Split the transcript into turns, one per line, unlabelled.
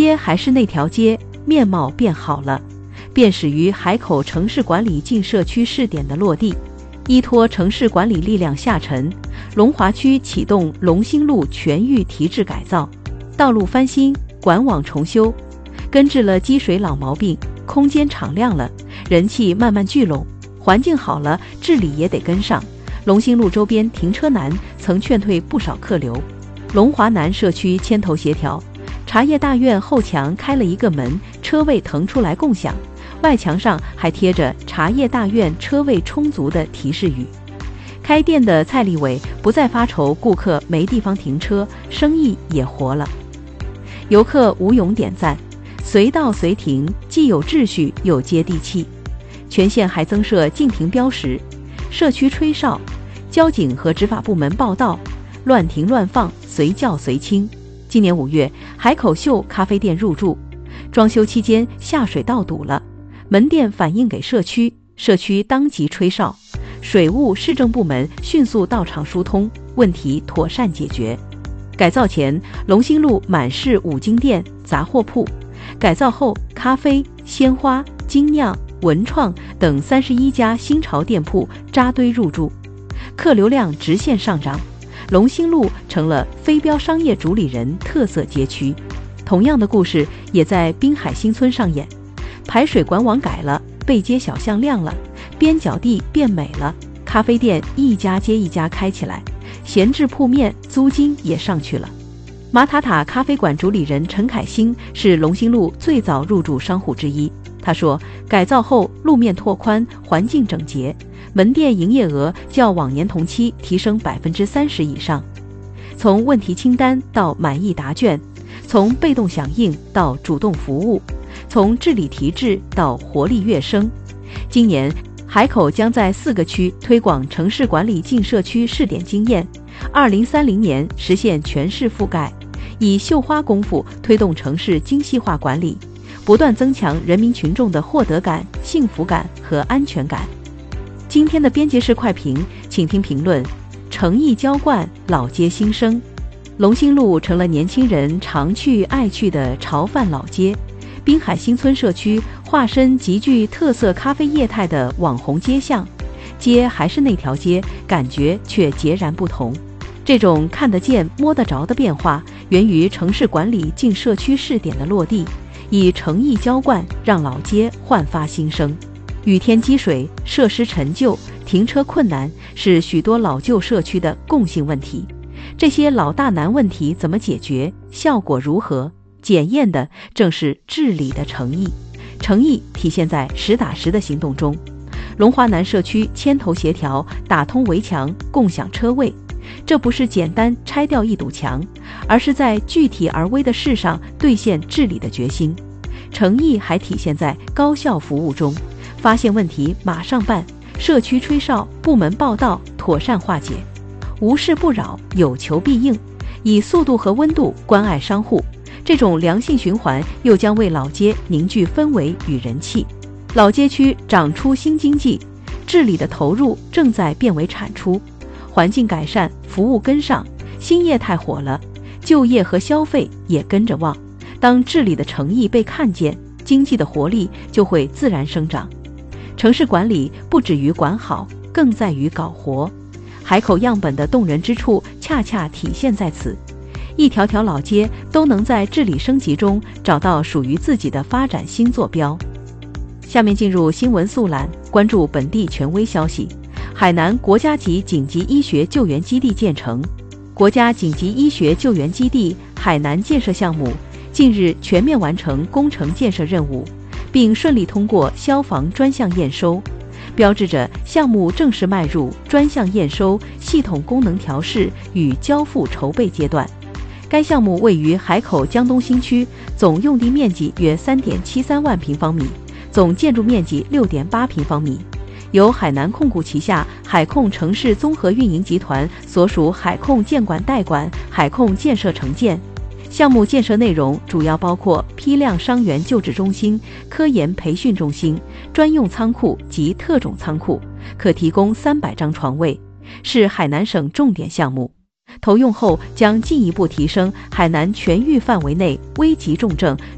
街还是那条街，面貌变好了，便始于海口城市管理进社区试点的落地。依托城市管理力量下沉，龙华区启动龙兴路全域提质改造，道路翻新，管网重修，根治了积水老毛病，空间敞亮了，人气慢慢聚拢，环境好了，治理也得跟上。龙兴路周边停车难，曾劝退不少客流。龙华南社区牵头协调，茶叶大院后墙开了一个门，车位腾出来共享，外墙上还贴着茶叶大院车位充足的提示语。开店的蔡立伟不再发愁顾客没地方停车，生意也活了。游客吴勇点赞，随到随停，既有秩序又接地气。全县还增设禁停标识，社区吹哨，交警和执法部门报道，乱停乱放，随叫随清。今年5月，海口秀咖啡店入驻，装修期间下水道堵了，门店反映给社区，社区当即吹哨，水务市政部门迅速到场疏通，问题妥善解决。改造前，龙兴路满是五金店、杂货铺，改造后，咖啡、鲜花、精酿、文创等31家新潮店铺扎堆入驻，客流量直线上涨。龙兴路成了非标商业主理人特色街区。同样的故事也在滨海新村上演，排水管网改了，背街小巷亮了，边角地变美了，咖啡店一家接一家开起来，闲置铺面租金也上去了。马塔塔咖啡馆主理人陈凯兴是龙兴路最早入驻商户之一。他说，改造后路面拓宽，环境整洁，门店营业额较往年同期提升30%以上。从问题清单到满意答卷，从被动响应到主动服务，从治理提质到活力跃升。今年海口将在4个区推广城市管理进社区试点经验，2030年实现全市覆盖，以绣花功夫推动城市精细化管理，不断增强人民群众的获得感、幸福感和安全感。今天的边界式快评，请听评论：诚意浇灌，老街新生。龙兴路成了年轻人常去爱去的潮范老街，滨海新村社区化身极具特色咖啡业态的网红街巷，街还是那条街，感觉却截然不同。这种看得见摸得着的变化，源于城市管理进社区试点的落地，以诚意浇灌，让老街焕发新生。雨天积水、设施陈旧、停车困难是许多老旧社区的共性问题。这些老大难问题怎么解决？效果如何？检验的正是治理的诚意。诚意体现在实打实的行动中。龙华南社区牵头协调，打通围墙，共享车位。这不是简单拆掉一堵墙，而是在具体而微的事上兑现治理的决心。诚意还体现在高效服务中，发现问题马上办，社区吹哨，部门报到，妥善化解，无事不扰，有求必应，以速度和温度关爱商户。这种良性循环又将为老街凝聚氛围与人气。老街区长出新经济，治理的投入正在变为产出，环境改善，服务跟上，新业态火了，就业和消费也跟着旺。当治理的诚意被看见，经济的活力就会自然生长。城市管理不止于管好，更在于搞活。海口样本的动人之处恰恰体现在此，一条条老街都能在治理升级中找到属于自己的发展新坐标。下面进入新闻速览，关注本地权威消息。海南国家级紧急医学救援基地建成。国家紧急医学救援基地海南建设项目近日全面完成工程建设任务，并顺利通过消防专项验收，标志着项目正式迈入专项验收、系统功能调试与交付筹备阶段。该项目位于海口江东新区，总用地面积约3.73万平方米，总建筑面积6.8平方米，由海南控股旗下海控城市综合运营集团所属海控建管代管、海控建设承建。项目建设内容主要包括批量伤员救治中心、科研培训中心、专用仓库及特种仓库，可提供300张床位，是海南省重点项目。投用后将进一步提升海南全域范围内危急重症